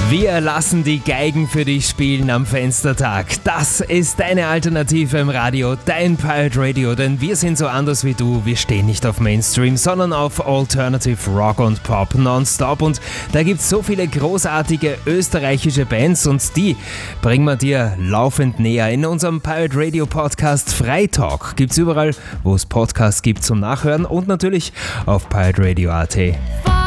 Wir lassen die Geigen für dich spielen am Fenstertag. Das ist deine Alternative im Radio, dein Pirate Radio, denn wir sind so anders wie du. Wir stehen nicht auf Mainstream, sondern auf Alternative Rock und Pop nonstop. Und da gibt's so viele großartige österreichische Bands und die bringen wir dir laufend näher. In unserem Pirate Radio Podcast Freitalk gibt's überall, wo es Podcasts gibt zum Nachhören und natürlich auf pirateradio.at.